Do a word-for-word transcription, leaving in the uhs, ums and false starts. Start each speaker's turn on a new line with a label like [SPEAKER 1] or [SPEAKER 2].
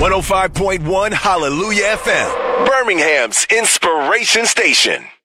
[SPEAKER 1] one oh five point one Hallelujah F M, Birmingham's inspiration station.